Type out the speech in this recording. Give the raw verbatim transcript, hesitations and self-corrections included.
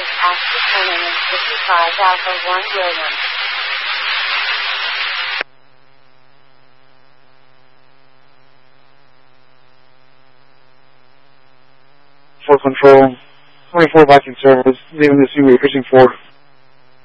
is Ashley Cannon and fifty-five Alpha one William. For control, twenty-four Viking service, leaving the scene we're pitching for.